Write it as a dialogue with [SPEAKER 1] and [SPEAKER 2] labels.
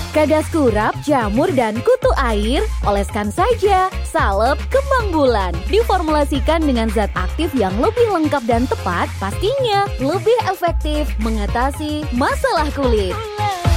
[SPEAKER 1] Kadas kurap, jamur, dan kutu air, oleskan saja. Salep kembang bulan. Diformulasikan dengan zat aktif yang lebih lengkap dan tepat, pastinya lebih efektif mengatasi masalah kulit.